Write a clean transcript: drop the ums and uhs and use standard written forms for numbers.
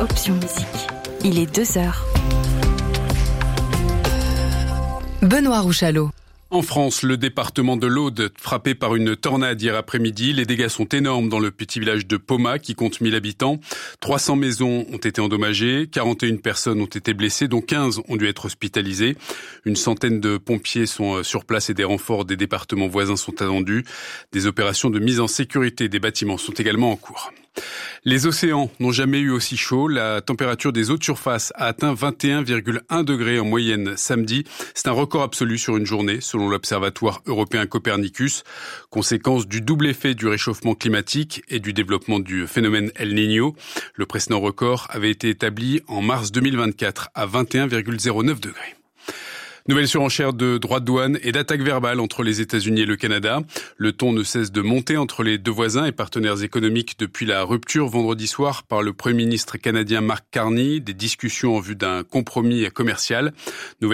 Option Musique. Il est 2h. Benoît Rouchalot. En France, le département de l'Aude, frappé par une tornade hier après-midi. Les dégâts sont énormes dans le petit village de Pomat, qui compte 1000 habitants. 300 maisons ont été endommagées, 41 personnes ont été blessées, dont 15 ont dû être hospitalisées. Une centaine de pompiers sont sur place et des renforts des départements voisins sont attendus. Des opérations de mise en sécurité des bâtiments sont également en cours. Les océans n'ont jamais eu aussi chaud. La température des eaux de surface a atteint 21,1 degrés en moyenne samedi. C'est un record absolu sur une journée, selon l'Observatoire européen Copernicus. Conséquence du double effet du réchauffement climatique et du développement du phénomène El Niño. Le précédent record avait été établi en mars 2024 à 21,09 degrés. Nouvelle surenchère de droits de douane et d'attaques verbales entre les États-Unis et le Canada. Le ton ne cesse de monter entre les deux voisins et partenaires économiques depuis la rupture vendredi soir par le Premier ministre canadien Mark Carney, des discussions en vue d'un compromis commercial.